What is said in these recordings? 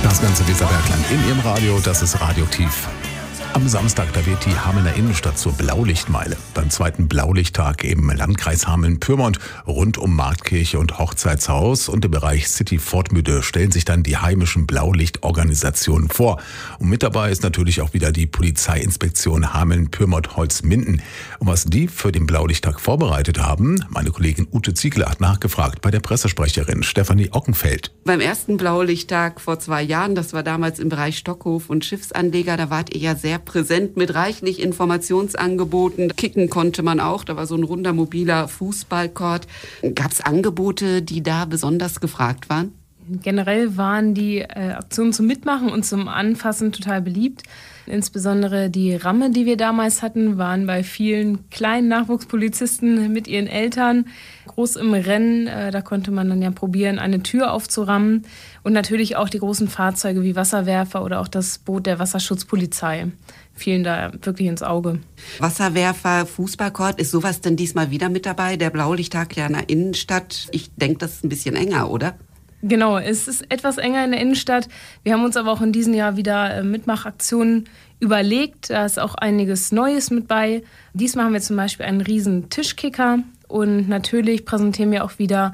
Das ganze Weserbergland in Ihrem Radio, das ist Radioaktiv. Am Samstag, da wird die Hamelner Innenstadt zur Blaulichtmeile. Beim zweiten Blaulichttag im Landkreis Hameln-Pyrmont rund um Marktkirche und Hochzeitshaus und im Bereich City Fortmüde stellen sich dann die heimischen Blaulichtorganisationen vor. Und mit dabei ist natürlich auch wieder die Polizeiinspektion Hameln-Pyrmont-Holzminden. Und was die für den Blaulichttag vorbereitet haben, meine Kollegin Ute Ziegler hat nachgefragt bei der Pressesprecherin Stefanie Ockenfeld. Beim ersten Blaulichttag vor 2 Jahren, das war damals im Bereich Stockhof und Schiffsanleger, da wart ihr ja sehr präsent mit reichlich Informationsangeboten. Kicken konnte man auch, da war so ein runder mobiler Fußballcourt. Gab es Angebote, die da besonders gefragt waren? Generell waren die Aktionen zum Mitmachen und zum Anfassen total beliebt. Insbesondere die Ramme, die wir damals hatten, waren bei vielen kleinen Nachwuchspolizisten mit ihren Eltern groß im Rennen. Da konnte man dann ja probieren, eine Tür aufzurammen. Und natürlich auch die großen Fahrzeuge wie Wasserwerfer oder auch das Boot der Wasserschutzpolizei fielen da wirklich ins Auge. Wasserwerfer, Fußballcourt, ist sowas denn diesmal wieder mit dabei? Der Blaulichttag ja in der Innenstadt. Ich denke, das ist ein bisschen enger, oder? Genau, es ist etwas enger in der Innenstadt. Wir haben uns aber auch in diesem Jahr wieder Mitmachaktionen überlegt. Da ist auch einiges Neues mit bei. Diesmal haben wir zum Beispiel einen riesen Tischkicker. Und natürlich präsentieren wir auch wieder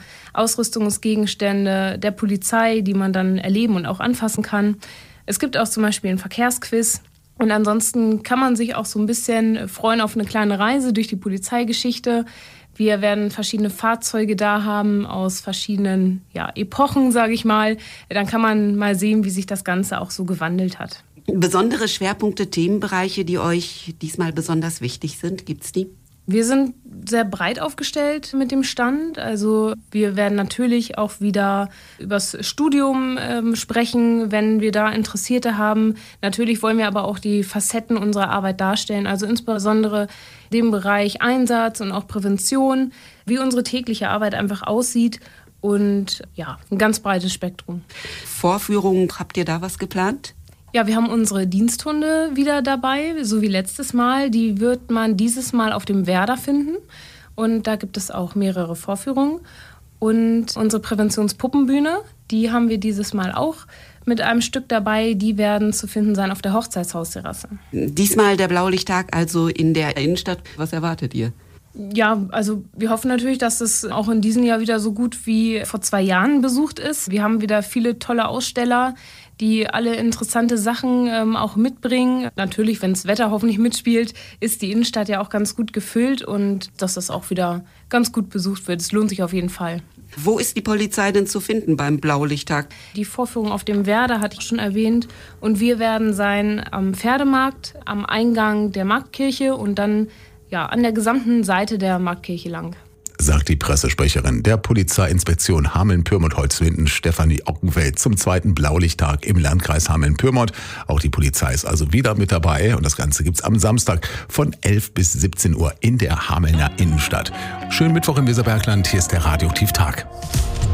Ausrüstungsgegenstände der Polizei, die man dann erleben und auch anfassen kann. Es gibt auch zum Beispiel einen Verkehrsquiz. Und ansonsten kann man sich auch so ein bisschen freuen auf eine kleine Reise durch die Polizeigeschichte. Wir werden verschiedene Fahrzeuge da haben aus verschiedenen Epochen, sage ich mal. Dann kann man mal sehen, wie sich das Ganze auch so gewandelt hat. Besondere Schwerpunkte, Themenbereiche, die euch diesmal besonders wichtig sind, gibt's die? Wir sind sehr breit aufgestellt mit dem Stand. Also wir werden natürlich auch wieder übers Studium sprechen, wenn wir da Interessierte haben. Natürlich wollen wir aber auch die Facetten unserer Arbeit darstellen, also insbesondere den Bereich Einsatz und auch Prävention, wie unsere tägliche Arbeit einfach aussieht und ja, ein ganz breites Spektrum. Vorführungen, habt ihr da was geplant? Ja, wir haben unsere Diensthunde wieder dabei, so wie letztes Mal. Die wird man dieses Mal auf dem Werder finden. Und da gibt es auch mehrere Vorführungen. Und unsere Präventionspuppenbühne, die haben wir dieses Mal auch mit einem Stück dabei. Die werden zu finden sein auf der Hochzeitshausterrasse. Diesmal der Blaulichttag also in der Innenstadt. Was erwartet ihr? Ja, also wir hoffen natürlich, dass es auch in diesem Jahr wieder so gut wie vor 2 Jahren besucht ist. Wir haben wieder viele tolle Aussteller, die alle interessante Sachen auch mitbringen. Natürlich, wenn das Wetter hoffentlich mitspielt, ist die Innenstadt ja auch ganz gut gefüllt und dass das auch wieder ganz gut besucht wird. Es lohnt sich auf jeden Fall. Wo ist die Polizei denn zu finden beim Blaulichttag? Die Vorführung auf dem Werder hatte ich schon erwähnt. Und wir werden sein am Pferdemarkt, am Eingang der Marktkirche und dann an der gesamten Seite der Marktkirche lang. Sagt die Pressesprecherin der Polizeiinspektion Hameln-Pyrmont-Holzminden Stefanie Ockenfeld zum zweiten Blaulichttag im Landkreis Hameln-Pyrmont. Auch die Polizei ist also wieder mit dabei und das Ganze gibt's am Samstag von 11 bis 17 Uhr in der Hamelner Innenstadt. Schönen Mittwoch im Weserbergland, hier ist der Radioaktiv-Tag.